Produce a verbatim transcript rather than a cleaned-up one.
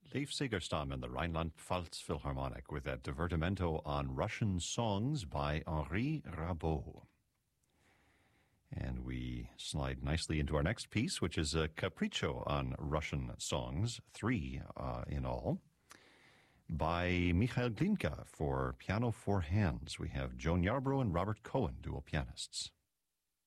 Leif Sigerstam and the Rhineland-Pfalz Philharmonic with that divertimento on Russian songs by Henri Rabaud. And we slide nicely into our next piece, which is a capriccio on Russian songs, three uh, in all, by Mikhail Glinka for piano four hands. We have Joan Yarbrough and Robert Cohen, dual pianists.